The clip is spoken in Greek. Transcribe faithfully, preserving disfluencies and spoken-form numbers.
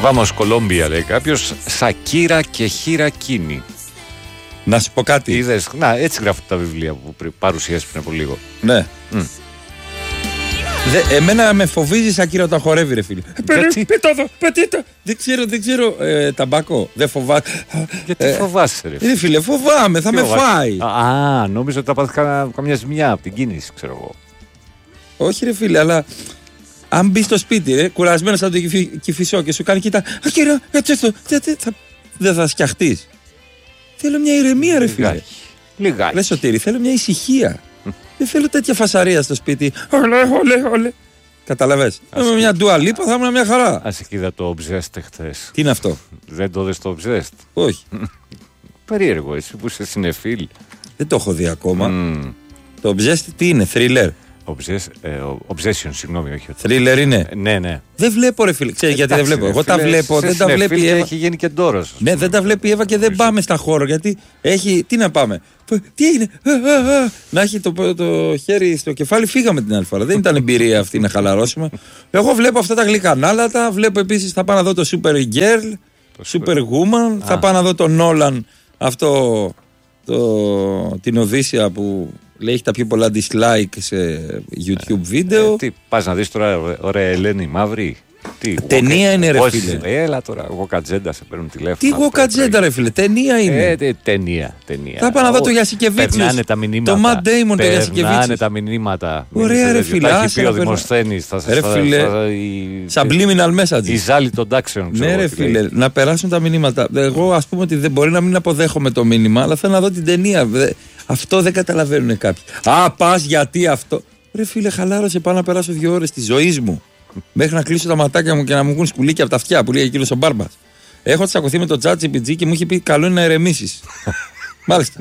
Βάμος Κολόμπια, λέει κάποιος. Σακύρα και Χιρακίνη. Να σου πω κάτι. Είδες, να, έτσι γράφουν τα βιβλία που παρουσίασε πριν από λίγο. Ναι. Mm. Δε, εμένα με φοβίζει η Σακύρα όταν χορεύει, ρε φίλε. Γιατί? Πετώ εδώ, πετύτω. Δεν ξέρω, δεν ξέρω. Ε, ταμπάκο, δεν φοβάσαι. Γιατί ε, φοβάσαι, ρε φίλε. Ρε φίλε, φοβάμαι, θα με φάει. Α, νόμιζα ότι θα πάθει κα, καμιά ζημιά από την κίνηση, ξέρω εγώ. Όχι, ρε φίλε, αλλά αν μπει στο σπίτι, ρε, κουρασμένο από το Κηφισό και σου κάνει κοίτα. Α, κύριο, έτσι αυτό. Δεν θα σκιαχτεί. Θέλω μια ηρεμία, ρε φίλε. Λιγάκι. Ρε Σωτήρη, θέλω μια ησυχία. Δεν θέλω τέτοια φασαρία στο σπίτι. Ολέ, ολέ, ολέ. Καταλαβες. Με μια Dua Lipa θα ήμουν μια χαρά. Ας εκεί είδα το Obsessed χθες. Τι είναι αυτό? Δεν το είδες το Obsessed? Όχι. Περίεργο, εσύ που είσαι συνεφίλ. Δεν το έχω δει ακόμα. Mm. Το Obsessed τι είναι, thriller? Obsess, ε, obsession, συγγνώμη, όχι. Thriller είναι. Ε, ναι, ναι. Δεν βλέπω, ρε φίλε. Ξέρεις γιατί δεν βλέπω? Εγώ τα βλέπω, δεν τα βλέπει η Εύα. Έχει γίνει και ντόρος. Ναι, δεν τα βλέπει η Εύα και δεν πάμε στα χώρο. Γιατί έχει. Τι να πάμε? Τι έγινε? Να έχει το, το χέρι στο κεφάλι, φύγαμε την άλλη φορά. Δεν ήταν εμπειρία αυτή να χαλαρώσουμε. Εγώ βλέπω αυτά τα γλυκανάλατα. Βλέπω επίσης, θα πάω να δω το Super Girl, το Super Woman. Θα πάω να δω τον Nolan, αυτό το, την Οδύσσια που λέει έχει τα πιο πολλά dislike σε YouTube βίντεο. Ε, τι, πας να δεις τώρα, ωραία Ελένη Μαύρη. Τι, ταινία είναι, ρε όχι, φίλε. Έλα τώρα, εγώ κατζέντα σε παίρνουν τηλέφωνο. Τι εγώ κατζέντα, ρε φίλε, ταινία είναι. Ε, τε, ταινία, ταινία. Θα πάω να δω το Γιασικεβίτσιος. Περνάνε τα μηνύματα. Το Matt Damon, το Γιασικεβίτσιος. Περνάνε τα μηνύματα. Ωραία, ρε φίλε. Τα έχει πει ο Δημοσθένης. Ρε φίλε, subliminal message. Η ζάλη των τάξεων. Ναι, ρε φίλε, να περάσουν τα μηνύματα. Εγώ ας πούμε ότι δεν μπορεί να μην αποδέχομαι το μήνυμα, αλλά θέλω να δω την ταινία. Αυτό δεν καταλαβαίνουν κάποιοι. Α, πας γιατί αυτό. Ρε φίλε, χαλάρωσε, πάω να περάσω δύο ώρες τη ζωή μου. Μέχρι να κλείσω τα ματάκια μου και να μου βγουν σκουλίκια από τα αυτιά που λέει ο κύριος ο Μπάρμπας. Έχω τσακωθεί με τον ChatGPT και μου είχε πει: καλό είναι να ηρεμήσεις. Μάλιστα.